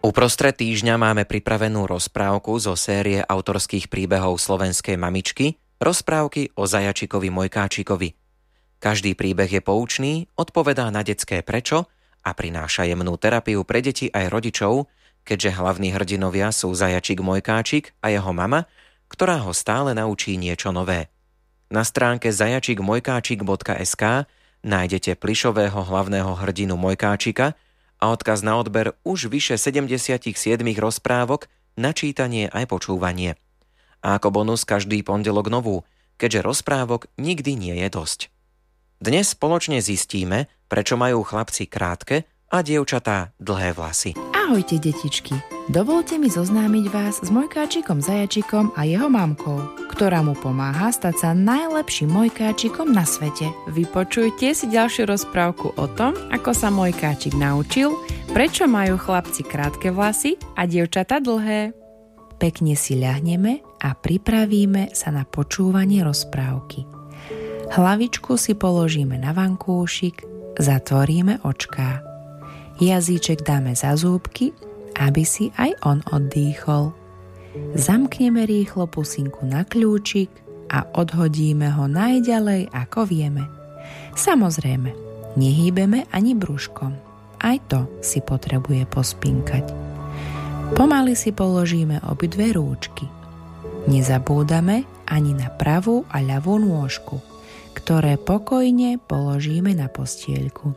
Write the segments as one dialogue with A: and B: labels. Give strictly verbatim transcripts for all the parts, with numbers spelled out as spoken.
A: Uprostred týždňa máme pripravenú rozprávku zo série autorských príbehov slovenskej mamičky, rozprávky o zajačikovi Mojkáčikovi. Každý príbeh je poučný, odpovedá na detské prečo a prináša jemnú terapiu pre deti aj rodičov, keďže hlavní hrdinovia sú zajačik Mojkáčik a jeho mama, ktorá ho stále naučí niečo nové. Na stránke zajačik mojkáčik bodka es ká nájdete plyšového hlavného hrdinu Mojkáčika a odkaz na odber už vyše sedemdesiatsedem rozprávok na čítanie aj počúvanie. A ako bonus každý pondelok novú, keďže rozprávok nikdy nie je dosť. Dnes spoločne zistíme, prečo majú chlapci krátke a dievčatá dlhé vlasy.
B: Ahojte, detičky. Dovolte mi zoznámiť vás s Mojkáčikom Zajačikom a jeho mamkou, ktorá mu pomáha stať sa najlepším Mojkáčikom na svete. Vypočujte si ďalšiu rozprávku o tom, ako sa Mojkáčik naučil, prečo majú chlapci krátke vlasy a dievčatá dlhé. Pekne si ľahneme a pripravíme sa na počúvanie rozprávky. Hlavičku si položíme na vankúšik, zatvoríme očká. Jazyček dáme za zúbky, aby si aj on oddýchol. Zamkneme rýchlo pusinku na kľúčik a odhodíme ho najďalej, ako vieme. Samozrejme, nehýbeme ani brúškom. Aj to si potrebuje pospinkať. Pomaly si položíme obidve rúčky. Nezabúdame ani na pravú a ľavú nôžku, ktoré pokojne položíme na postieľku.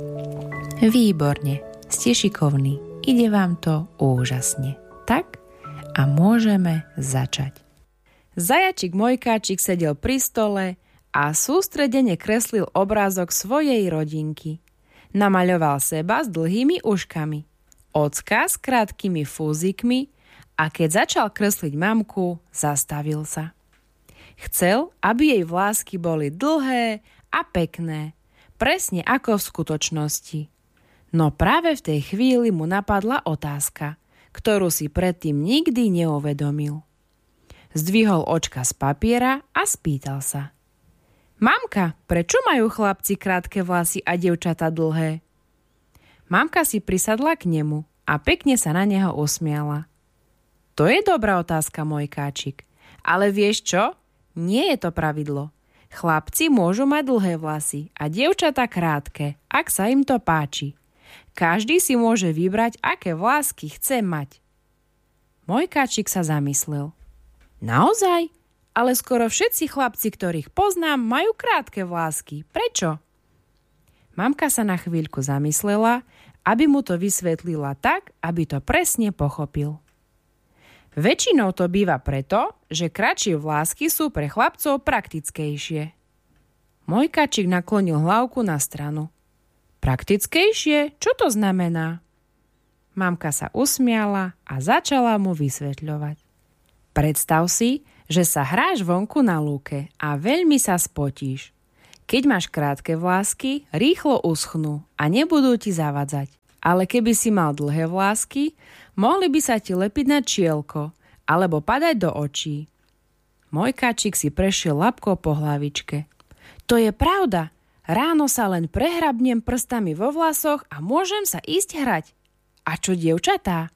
B: Výborne, ste šikovní. Ide vám to úžasne. Tak a môžeme začať. Zajačik Mojkáčik sedel pri stole a sústredene kreslil obrázok svojej rodinky. Namaľoval seba s dlhými uškami, ocka s krátkými fúzikmi a keď začal kresliť mamku, zastavil sa. Chcel, aby jej vlásky boli dlhé a pekné, presne ako v skutočnosti. No práve v tej chvíli mu napadla otázka, ktorú si predtým nikdy neuvedomil. Zdvihol očka z papiera a spýtal sa. Mamka, prečo majú chlapci krátke vlasy a dievčatá dlhé? Mamka si prisadla k nemu a pekne sa na neho usmiala. To je dobrá otázka, Mojkáčik. Ale vieš čo? Nie je to pravidlo. Chlapci môžu mať dlhé vlasy a dievčatá krátke, ak sa im to páči. Každý si môže vybrať, aké vlásky chce mať. Mojkáčik sa zamyslel. Naozaj? Ale skoro všetci chlapci, ktorých poznám, majú krátke vlásky. Prečo? Mamka sa na chvíľku zamyslela, aby mu to vysvetlila tak, aby to presne pochopil. Väčšinou to býva preto, že kratšie vlásky sú pre chlapcov praktickejšie. Mojkáčik naklonil hlavku na stranu. Praktickejšie? Čo to znamená? Mamka sa usmiala a začala mu vysvetľovať. Predstav si, že sa hráš vonku na lúke a veľmi sa spotíš. Keď máš krátke vlásky, rýchlo uschnú a nebudú ti zavadzať. Ale keby si mal dlhé vlásky, mohli by sa ti lepiť na čielko alebo padať do očí. Mojkáčik si prešiel labkou po hlavičke. To je pravda. Ráno sa len prehrabnem prstami vo vlasoch a môžem sa ísť hrať. A čo dievčatá?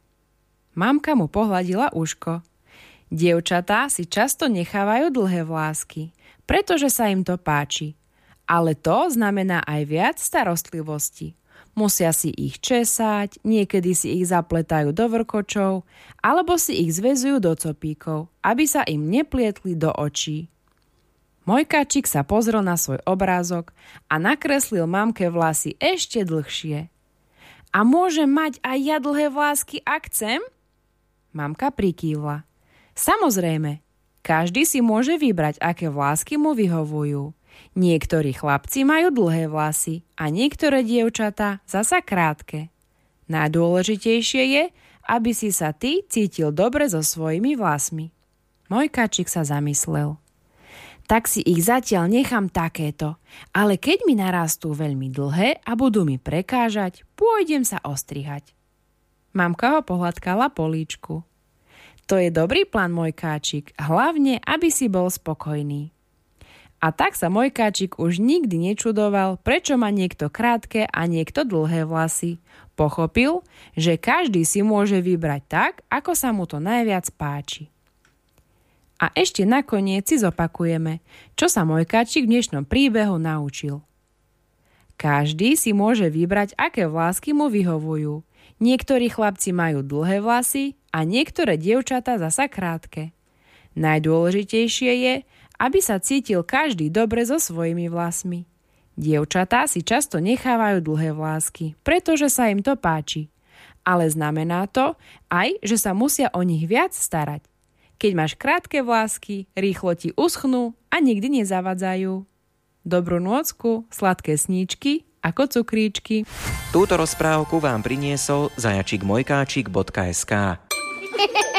B: Mamka mu pohľadila uško. Dievčatá si často nechávajú dlhé vlásky, pretože sa im to páči. Ale to znamená aj viac starostlivosti. Musia si ich česať, niekedy si ich zapletajú do vrkočov, alebo si ich zväzujú do copíkov, aby sa im neplietli do očí. Mojkáčik sa pozrel na svoj obrázok a nakreslil mamke vlasy ešte dlhšie. A môžem mať aj ja dlhé vlásky, ak chcem? Mamka prikývla. Samozrejme, každý si môže vybrať, aké vlásky mu vyhovujú. Niektorí chlapci majú dlhé vlasy a niektoré dievčatá zasa krátke. Najdôležitejšie je, aby si sa ty cítil dobre so svojimi vlasmi. Mojkáčik sa zamyslel. Tak si ich zatiaľ nechám takéto, ale keď mi narastú veľmi dlhé a budú mi prekážať, pôjdem sa ostrihať. Mamka ho pohľadkala po líčku. To je dobrý plán, Mojkáčik, hlavne, aby si bol spokojný. A tak sa Mojkáčik už nikdy nečudoval, prečo má niekto krátke a niekto dlhé vlasy. Pochopil, že každý si môže vybrať tak, ako sa mu to najviac páči. A ešte nakoniec si zopakujeme, čo sa Mojkáčik v dnešnom príbehu naučil. Každý si môže vybrať, aké vlásky mu vyhovujú. Niektorí chlapci majú dlhé vlasy a niektoré dievčatá zasa krátke. Najdôležitejšie je, aby sa cítil každý dobre so svojimi vlasmi. Dievčatá si často nechávajú dlhé vlásky, pretože sa im to páči. Ale znamená to aj, že sa musia o nich viac starať. Keď máš krátke vlásky, rýchlo ti uschnú a nikdy nezavadzajú. Dobrú nôcku, sladké sníčky ako cukríčky.
A: Túto rozprávku vám priniesol zajačik mojkáčik bodka es ká.